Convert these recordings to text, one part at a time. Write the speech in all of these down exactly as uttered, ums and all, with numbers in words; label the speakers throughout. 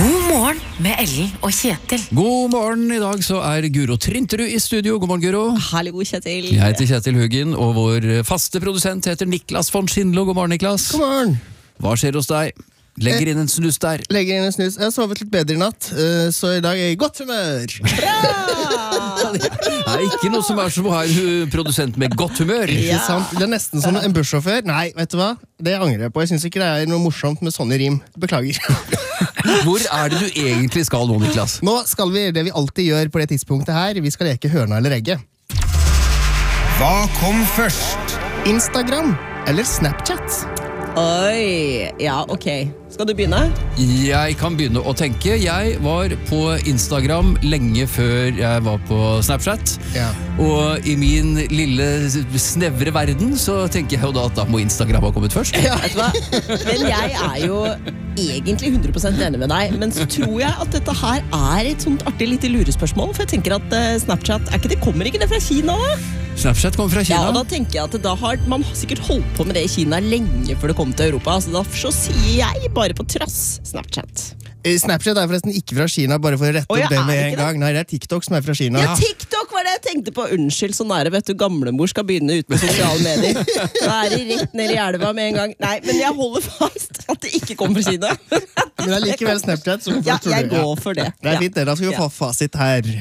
Speaker 1: God morgen med Ellen og Kjetil.
Speaker 2: God morgen, i dag så er Guro Trinterud i studio. God morgen, Guro.
Speaker 3: Hallo, Kjetil.
Speaker 2: Jeg heter Kjetil Hugin, og vår faste produsent heter Niklas von Schindlo. God morgen, Niklas.
Speaker 4: God morgen.
Speaker 2: Hva skjer hos deg? Legger inn en snus der.
Speaker 4: Legger inn en snus. Jeg har sovet litt bedre i natt, så i dag er jeg i godt humør.
Speaker 2: Det er ikke noe som er som å ha en produsent med godt humør.
Speaker 4: Ikke sant? Det er nesten som en bussjåfør. Nei, vet du hva? Det angrer jeg på. Jeg synes ikke det er noe morsomt med sånne rim. Beklager.
Speaker 2: Hvor er det du egentlig skal nå, Niklas?
Speaker 4: Nå skal vi gjøre det vi alltid gjør på det tidspunktet her. Vi skal leke høna eller egget.
Speaker 5: Hva kom først?
Speaker 4: Instagram eller Snapchat?
Speaker 3: Oi, ja, ok. Skal du begynne?
Speaker 2: Jeg kan begynne å tenke. Jeg var på Instagram lenge før jeg var på Snapchat.
Speaker 4: Ja.
Speaker 2: Og i min lille snevre verden så tenker jeg jo da at da må Instagram ha kommet først.
Speaker 3: Ja. Vet du hva? Men jeg er jo egentlig hundre prosent enig med deg, men så tror jeg at dette her er et sånt artig lite lurespørsmål, for jeg tenker at uh, Snapchat, er ikke det, kommer ikke det fra Kina da?
Speaker 2: Snapchat kommer fra Kina.
Speaker 3: Ja, og da tenker jeg at da har man sikkert holdt på med det i Kina lenge før det kom til Europa, så da så sier jeg bare på trass Snapchat.
Speaker 4: Snapchat er forresten ikke fra Kina, bare for å rette
Speaker 3: Å, ja,
Speaker 4: opp det
Speaker 3: er
Speaker 4: med
Speaker 3: det
Speaker 4: en
Speaker 3: ikke det?
Speaker 4: gang. Nei, det er TikTok som er fra Kina.
Speaker 3: Ja, TikTok var det jeg tenkte på. Unnskyld, sånn er det, vet du, gamlemor skal begynne ut med sosiale medier. Da er det rett ned i elva med en gang. Nei, men jeg holder fast at det ikke kommer fra Kina.
Speaker 4: Men det er likevel Snapchat. Som
Speaker 3: Ja,
Speaker 4: tror
Speaker 3: jeg
Speaker 4: du.
Speaker 3: går for det.
Speaker 4: Det er
Speaker 3: Ja.
Speaker 4: fint, det. Da skal vi få fasit her.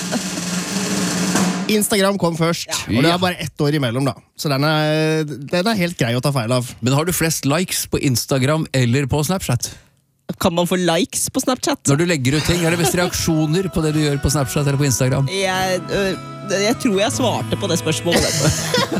Speaker 4: Instagram kom først,
Speaker 3: Ja.
Speaker 4: og det er bare ett år imellom da. Så den er, den er helt grei å ta feil av.
Speaker 2: Men har du flest likes på Instagram eller på Snapchat?
Speaker 3: Kan man få likes på Snapchat?
Speaker 2: Når du legger ut ting, er det best reaksjoner på det du gjør på Snapchat eller på Instagram?
Speaker 3: Jeg, øh, jeg tror jeg svarte på det spørsmålet.